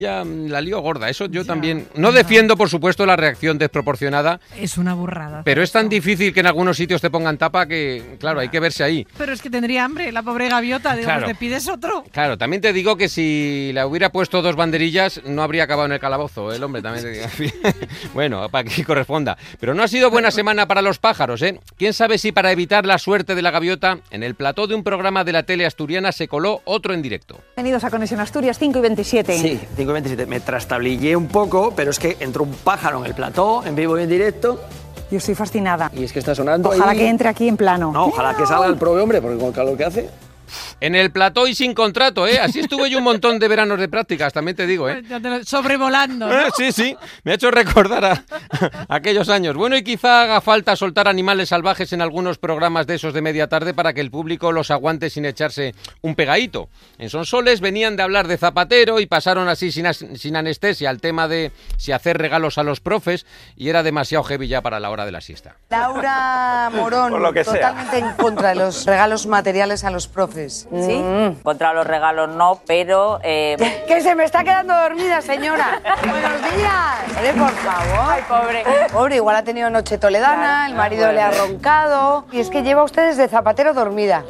Ya la lío gorda, eso yo también. No defiendo, por supuesto, la reacción desproporcionada. Es una burrada. Pero es tan difícil que en algunos sitios te pongan tapa que, claro, hay que verse ahí. Pero es que tendría hambre, la pobre gaviota. Digo, claro. Pues te pides otro. Claro, también te digo que si le hubiera puesto 2 banderillas, no habría acabado en el calabozo, el hombre también. Bueno, para que corresponda. Pero no ha sido buena semana para los pájaros, ¿eh? ¿Quién sabe si para evitar la suerte de la gaviota, en el plató de un programa de la tele asturiana se coló otro en directo? Bienvenidos a Conexión Asturias, 5:27. Sí, 5:27. Me trastablillé un poco, pero es que entró un pájaro en el plató, en vivo y en directo. Yo estoy fascinada. Y es que está sonando. Ojalá ahí. que entre aquí en plano. No, ojalá que salga el propio hombre, porque con el calor que hace. En el plató y sin contrato, ¿eh? Así estuve yo un montón de veranos de prácticas, también te digo, ¿eh? Sobrevolando, ¿no? Sí, me ha hecho recordar a aquellos años. Bueno, y quizá haga falta soltar animales salvajes en algunos programas de esos de media tarde para que el público los aguante sin echarse un pegadito. En Sonsoles venían de hablar de Zapatero y pasaron así sin anestesia al tema de si hacer regalos a los profes y era demasiado heavy ya para la hora de la siesta. Laura Morón, totalmente en contra de los regalos materiales a los profes. ¿Sí? Contra los regalos no, pero... Que se me está quedando dormida, señora. Buenos días. Por favor. Ay, pobre. Pobre, igual ha tenido noche toledana, el marido le ha roncado. Y es que lleva usted desde Zapatero dormida.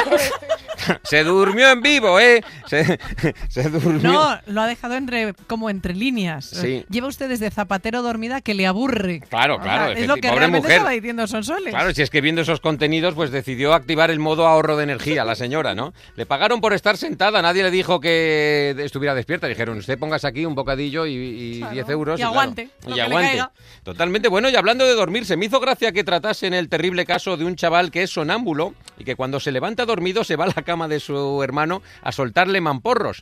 Se durmió en vivo, ¿eh? Se durmió. No, lo ha dejado como entre líneas. Sí. Lleva usted desde Zapatero dormida que le aburre. Claro. Es lo que pobre realmente mujer. estaba diciendo Sonsoles. Claro, si es que viendo esos contenidos, pues decidió activar el modo ahorro de energía a la señora, ¿no? Le pagaron por estar sentada, nadie le dijo que estuviera despierta. Dijeron, usted póngase aquí un bocadillo y 10 euros. Y aguante. Claro, y aguante. Totalmente. Bueno, y hablando de dormir, se me hizo gracia que tratasen el terrible caso de un chaval que es sonámbulo y que cuando se levanta dormido se va a la cama de su hermano a soltarle mamporros.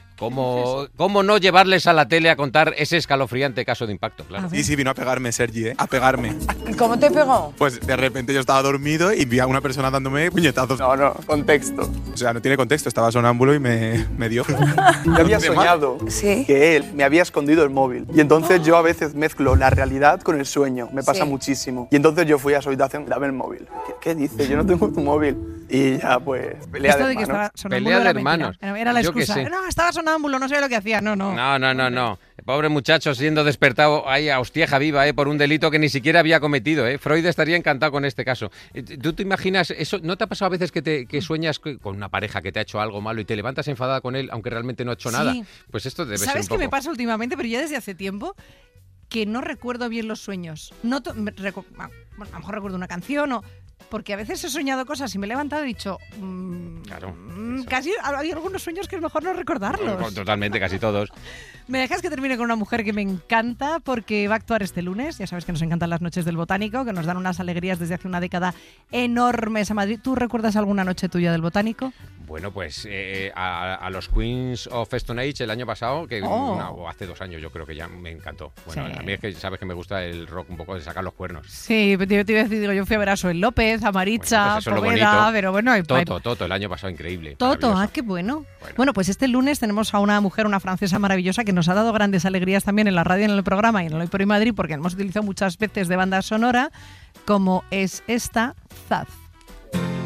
¿Cómo no llevarles a la tele a contar ese escalofriante caso de impacto? Claro. Sí, vino a pegarme Sergi, a pegarme. ¿Y cómo te pegó? Pues de repente yo estaba dormido y vi a una persona dándome puñetazos. No, contexto. O sea, no tiene contexto, estaba sonámbulo y me dio. Yo había soñado que él me había escondido el móvil. Y entonces yo a veces mezclo la realidad con el sueño. Me pasa muchísimo. Y entonces yo fui a su habitación, dame el móvil. ¿Qué dices? Yo no tengo tu móvil. Y ya, pues, pelea de hermanos. Pelea de hermanos. Era la excusa. No, estaba sonámbulo, no sabía lo que hacía. No. No. El pobre muchacho siendo despertado ahí a hostieja viva, por un delito que ni siquiera había cometido, Freud estaría encantado con este caso. ¿Tú te imaginas eso? ¿No te ha pasado a veces que sueñas con una pareja que te ha hecho algo malo y te levantas enfadada con él, aunque realmente no ha hecho nada? Pues esto debe ser un poco. ¿Sabes qué me pasa últimamente? Pero ya desde hace tiempo que no recuerdo bien los sueños. A lo mejor recuerdo una canción porque a veces he soñado cosas y me he levantado y he dicho... Claro. Casi hay algunos sueños que es mejor no recordarlos. Totalmente, casi todos. Me dejas que termine con una mujer que me encanta porque va a actuar este lunes. Ya sabes que nos encantan las noches del Botánico, que nos dan unas alegrías desde hace una década enormes a Madrid. ¿Tú recuerdas alguna noche tuya del Botánico? Bueno, pues a los Queens of Stone Age el año pasado, o hace 2 años yo creo que ya me encantó. Bueno, a mí es que sabes que me gusta el rock un poco de sacar los cuernos. Sí, te iba a decir, yo fui a ver a Soel López, a Maritza, Poveda, pero bueno... Toto, el año pasado increíble. Toto, qué bueno. Bueno, pues este lunes tenemos a una mujer, una francesa maravillosa, que nos ha dado grandes alegrías también en la radio, en el programa y en el Hoy por Hoy Madrid, porque hemos utilizado muchas veces de banda sonora, como es esta Zaz.